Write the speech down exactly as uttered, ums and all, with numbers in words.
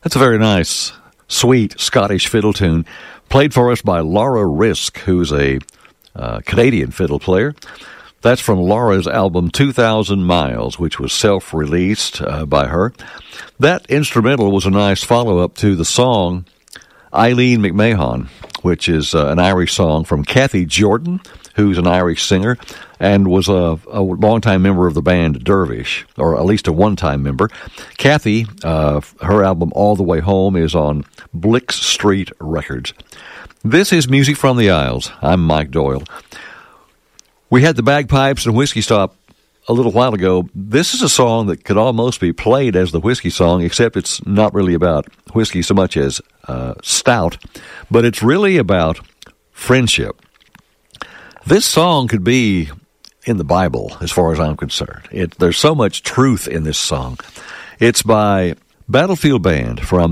That's a very nice, sweet Scottish fiddle tune, played for us by Laura Risk, who's a uh, Canadian fiddle player. That's from Laura's album two thousand miles, which was self-released uh, by her. That instrumental was a nice follow-up to the song Eileen McMahon, which is uh, an Irish song from Kathy Jordan, who's an Irish singer and was a, a longtime member of the band Dervish, or at least a one-time member. Kathy, uh, her album All the Way Home is on Blix Street Records. This is Music from the Isles. I'm Mike Doyle. We had the bagpipes and whiskey stop a little while ago. This is a song that could almost be played as the whiskey song, except it's not really about whiskey so much as uh, stout, but it's really about friendship. This song could be in the Bible, as far as I'm concerned. It, there's so much truth in this song. It's by Battlefield Band from